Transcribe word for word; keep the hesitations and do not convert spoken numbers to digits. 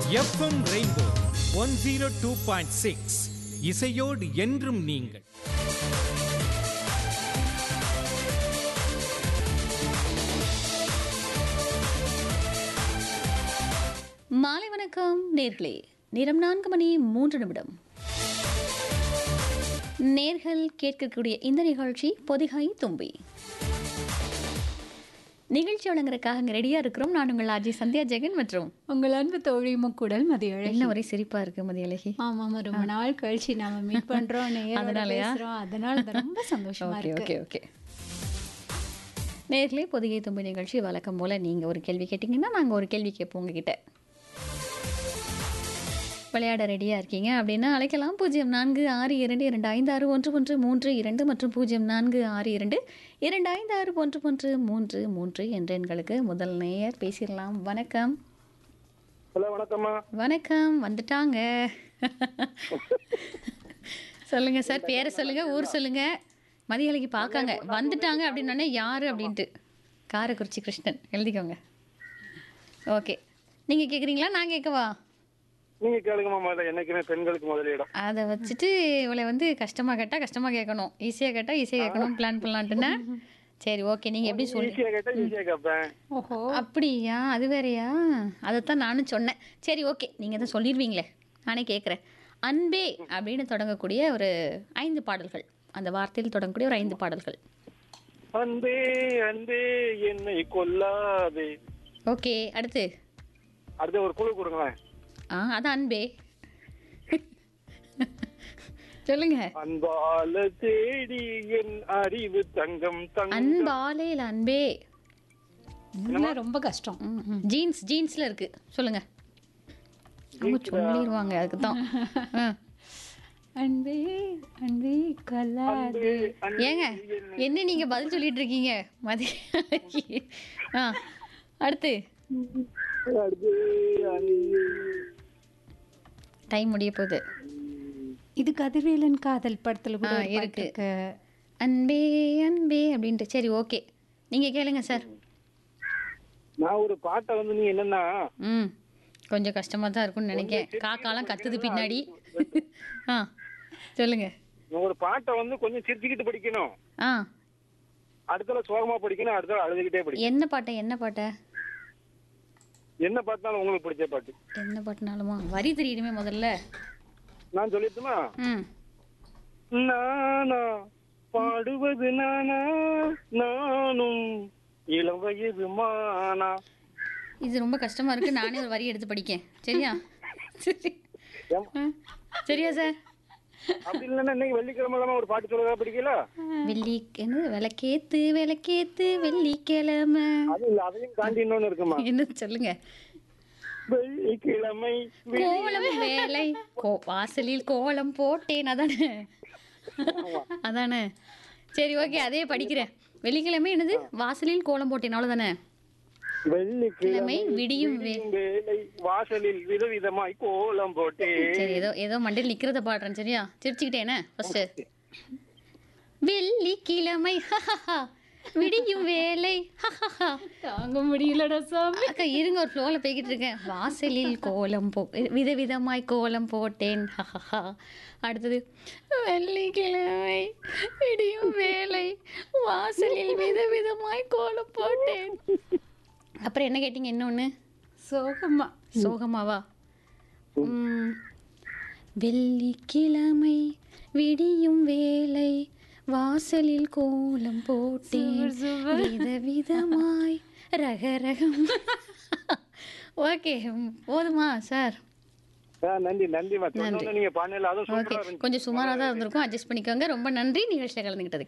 FM rainbow one zero two point six இசையோடு என்றும் நீங்கள். மாலை வணக்கம் நேர்களே. நேரம் நான்கு மணி மூன்று நிமிடம். நேர்கள் கேட்கக்கூடிய இந்த நிகழ்ச்சி பொதிகை தும்பி நிகழ்ச்சி வழங்குறதுக்காக இங்கே ரெடியாக இருக்கிறோம். நான் உங்கள் ஆர்ஜி சந்தியா ஜெகன் மற்றும் உங்கள் அன்பு தோழி முக்குடல் மதியழகி. என்ன ஒரே சிரிப்பாக இருக்குது மதியழகி. ஆமாம், ரொம்ப நாள் கழிச்சு நாம மீட் பண்றோம். அதனாலயா? அதனால அது ரொம்ப சந்தோஷமா ஓகே இருக்கு. ஓகே ஓகே நேர்களே, பொதிகை தும்பி நிகழ்ச்சி வழக்கம் போல் நீங்கள் ஒரு கேள்வி கேட்டிங்கன்னா நாங்கள் ஒரு கேள்வி கேட்போம் உங்ககிட்ட. விளையாட ரெடியாக இருக்கீங்க அப்படின்னா அழைக்கலாம். பூஜ்ஜியம் நான்கு ஆறு இரண்டு இரண்டு ஐந்து ஆறு ஒன்று ஒன்று மூன்று இரண்டு மற்றும் பூஜ்ஜியம் நான்கு ஆறு இரண்டு இரண்டு ஐந்து ஆறு ஒன்று ஒன்று மூன்று மூன்று என்ற எண்களுக்கு. முதல் நேயர் பேசிடலாம். வணக்கம். ஹலோ, வணக்கம்மா. வணக்கம், வந்துட்டாங்க. சொல்லுங்க சார், பேரை சொல்லுங்க, ஊர் சொல்லுங்க. மதியலைக்கு பார்க்காங்க வந்துட்டாங்க அப்படின்னோடனே யாரு அப்படின்ட்டு. காரைக்குறிச்சி கிருஷ்ணன் எழுதிக்கோங்க. ஓகே, நீங்கள் கேட்குறீங்களா நான் கேட்கவா? நீங்க கேளுங்கம்மா. முதல்ல என்னைக்குமே பெண்களுக்கு முதலிடம். அதை வச்சுட்டு இவளை வந்து கஷ்டமாக கேட்டால் கஷ்டமாக கேட்கணும், ஈஸியாக கேட்டால் ஈஸியாக கேட்கணும் பிளான் பண்ணலான்ட்டுன்னா. சரி ஓகே, நீங்கள் எப்படி சொல்லி ஈஸியா கேட்டா ஈஸியா கேட்பேன். ஓஹோ, அப்படியா? அது வேறையா? அதைத்தான் நானும் சொன்னேன். சரி ஓகே, நீங்கள் தான் சொல்லிடுவீங்களே, நானே கேட்குறேன். அன்பே அப்படின்னு தொடங்கக்கூடிய ஒரு ஐந்து பாடல்கள், அந்த வார்த்தையில் தொடங்கக்கூடிய ஒரு ஐந்து பாடல்கள். அன்பே அன்பே என்னை கொல்லாதே. ஓகே, அடுத்து. அடுத்து ஒரு குழு கொடுங்களேன். ஆ, அதான் அன்பே. சொல்லுங்க. அன்பால தேடி என் அறிவு தங்கம் தங்கம். அன்பாலே இல்ல அன்பே. இதெல்லாம் ரொம்ப கஷ்டம். ம், ம். ஜீன்ஸ் ஜீன்ஸ்ல இருக்கு, சொல்லுங்க. அவங்க சொல்லிடுவாங்க, அதுக்கு தான். அன்பே அன்பே கல்லாதே. ஏங்க என்ன நீங்க பதில் சொல்லிட்டு இருக்கீங்க மதிய? ஆ, அடுத்து. அடுத்து அன்பே. டைம் முடிய போகுது. இது கதிர்வேலன் காதல் படத்துல கூட ஆ, ஒரு இருக்கு. பாட்டு இருக்கு. அன்பே அன்பே அப்படின்ட்டு. சரி ஓகே, நீங்க கேளுங்க சார். நான் ஒரு பாட்டை வந்து நீ என்னன்னா ம், கொஞ்சம் கஷ்டமா தான் இருக்கும்னு நினைக்கிறேன். காக்காலாம் கத்துது பின்னாடி. ஆ, சொல்லுங்க. நான் ஒரு பாட்டை வந்து கொஞ்சம் சிரிச்சுக்கிட்டு படிக்கணும், ஆ, அடுத்தல சோகமா படிக்கணும், அடுத்தல அழுதுகிட்டே படிக்கணும். என்ன பாட்டை? என்ன பாட்டை? என்ன பாட்டாலும் உங்களுக்கு பிடிச்ச பாட்டு என்ன பாட்டுனாலுமா? வரி தெரியுமே முதல்ல. நான் சொல்லிட்டுமா? ம், நானா பாடுவது நானா, நானும் இளம் வயது மானா. இது ரொம்ப கஷ்டமா இருக்கு, நானே ஒரு வரி எடுத்து படிக்கேன். சரியா? சரி. ஆ, சரியா சார்? அப்படி இல்லைன்னா இன்னைக்கு வெள்ளிக்கிழமை ஒரு பாட்டு சொல்லதா படிக்கல. வெள்ளி என்ன விளக்கேத்து விளக்கேத்து வெள்ளிக்கிழமை. அது இல்ல, அதையும் தாண்டி இன்னொன்னு இருக்குமா? என்ன சொல்லுங்க? வெள்ளிக்கிழமை கோலம் வேலை கோ வாசலில் கோலம் போட்டேன். அதானே? அதானே? சரி ஓகே, அதே படிக்கிறேன். வெள்ளிக்கிழமை என்னது? வாசலில் கோலம் போட்டேன், அவ்வளவுதானே? வெள்ளிக்கிழமை விடியும் வே- விடியும் வேளை வாசலில் விதவிதமாய் கோலம் போட்டே. சரி, ஏதோ ஏதோ மண்டையில் நிக்கிறத பாடுறேன். சரியா? சிரிச்சுக்கிட்டேனே ஃபர்ஸ்ட். வெள்ளிக்கிழமை விடியும் வேலை. தாங்க முடியலடா சாமி. அக்கா இருங்க, ஒரு ஃப்ளோவில் போய்கிட்டு இருக்கேன். வாசலில் கோலம் போ விதவிதமாய் கோலம் போட்டேன். அடுத்தது வெள்ளிக்கிழமை விடியும் வேலை வாசலில் விதவிதமாய் கோலம் போட்டேன். அப்புறம் என்ன கேட்டீங்க? இன்னொன்று சோகமா. சோகமாவா? ம், வெள்ளிக்கிழமை விடியும் வேலை வாசலில் கோலம் போட்டேன் விதவிதமாய் ரகரகம். ஓகே, போதுமா சார்? ஆ, நன்றி நன்றி. நீங்க பாடல அதுவும் ஓகே, சூப்பரா இருந்துச்சு. கொஞ்சம் சுமாராக தான் இருந்திருக்கும், அட்ஜஸ்ட் பண்ணிக்கோங்க. ரொம்ப நன்றி நிகழ்ச்சியில் கலந்துக்கிட்டதுக்கு.